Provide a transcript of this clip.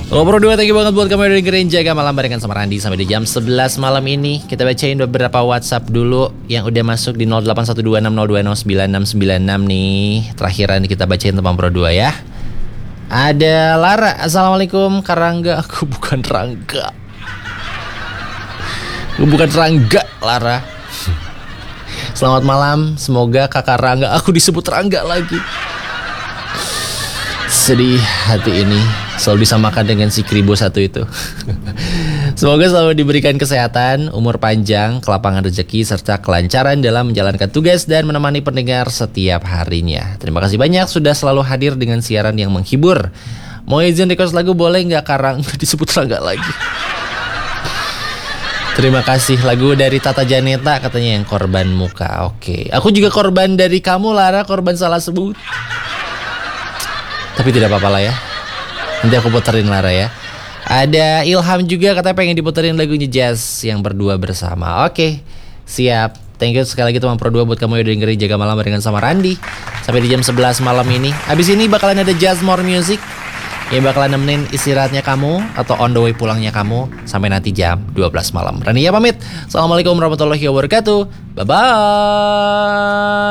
Halo Pro 2, thank you banget buat kamu yang udah dengerin Jaga Malam barengan sama Randi sampai di jam 11 malam ini. Kita bacain beberapa WhatsApp dulu yang udah masuk di 081260209696 nih. Terakhiran kita bacain tentang Pro 2 ya. Ada Lara, Assalamualaikum Kak Rangga. Aku bukan Rangga. Aku bukan Rangga, Lara. Selamat malam, semoga Kakak Rangga. Aku disebut Rangga lagi. Sedih hati ini selalu disamakan dengan si Kribo satu itu. Semoga selalu diberikan kesehatan, umur panjang, kelapangan rezeki, serta kelancaran dalam menjalankan tugas dan menemani pendengar setiap harinya. Terima kasih banyak sudah selalu hadir dengan siaran yang menghibur. Mau izin request lagu boleh nggak, Karang? Disebut Rangga lagi. Terima kasih, lagu dari Tata Janeta katanya yang korban muka. Oke, aku juga korban dari kamu Lara, korban salah sebut. Tapi tidak apa-apa lah ya. Nanti aku puterin Lara ya. Ada Ilham juga katanya pengen diputerin lagunya Jazz yang berdua bersama. Oke, siap. Thank you sekali lagi teman Pro 2 buat kamu yang udah dengerin Jaga Malam barengan sama Randi sampai di jam 11 malam ini. Abis ini bakalan ada Jazz More Music yang bakalan nemenin istirahatnya kamu atau on the way pulangnya kamu sampai nanti jam 12 malam. Randi ya pamit. Assalamualaikum warahmatullahi wabarakatuh. Bye-bye.